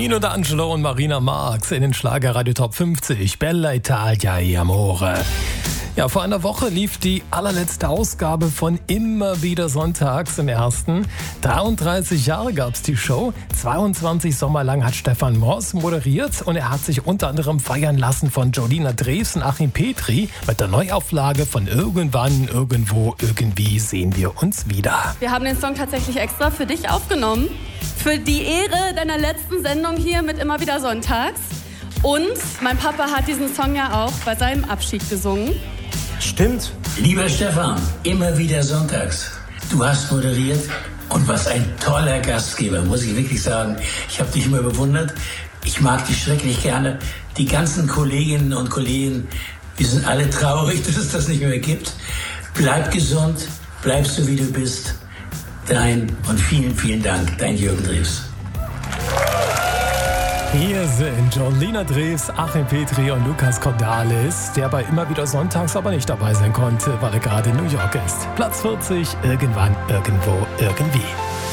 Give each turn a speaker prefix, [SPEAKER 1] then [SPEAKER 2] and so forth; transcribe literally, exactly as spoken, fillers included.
[SPEAKER 1] Nino D'Angelo und Marina Marx in den Schlagerradio Top fünfzig. Bella Italia e Amore. Ja, vor einer Woche lief die allerletzte Ausgabe von Immer wieder sonntags im ersten. dreiunddreißig Jahre gab's die Show. zweiundzwanzig Sommer lang hat Stefan Moss moderiert und er hat sich unter anderem feiern lassen von Jolina Drews und Achim Petri mit der Neuauflage von Irgendwann, Irgendwo, Irgendwie sehen wir uns wieder.
[SPEAKER 2] Wir haben den Song tatsächlich extra für dich aufgenommen. Für die Ehre deiner letzten Sendung hier mit Immer wieder sonntags. Und mein Papa hat diesen Song ja auch bei seinem Abschied gesungen.
[SPEAKER 3] Stimmt.
[SPEAKER 4] Lieber Stefan, immer wieder sonntags. Du hast moderiert und was ein toller Gastgeber, muss ich wirklich sagen. Ich habe dich immer bewundert. Ich mag dich schrecklich gerne. Die ganzen Kolleginnen und Kollegen, wir sind alle traurig, dass es das nicht mehr gibt. Bleib gesund, bleib so wie du bist. Dein und vielen, vielen Dank, dein Jürgen Drews.
[SPEAKER 1] Hier sind Jolina Drews, Achim Petri und Lukas Cordalis, der bei Immer wieder sonntags aber nicht dabei sein konnte, weil er gerade in New York ist. Platz vierzig, Irgendwann, Irgendwo, Irgendwie.